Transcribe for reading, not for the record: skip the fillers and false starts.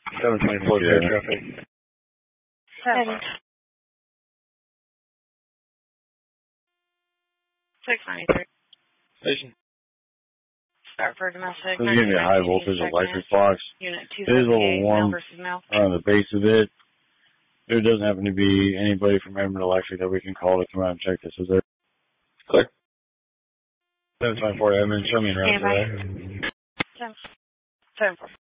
724 clear traffic. 693. Station. Start for domestic. This is going to be a high voltage electric box. Unit It is a little warm on the base of it. There doesn't happen to be anybody from Edmond Electric that we can call to come out and check this. Is there? Clear. 724 Edmond, show me around. 7-4.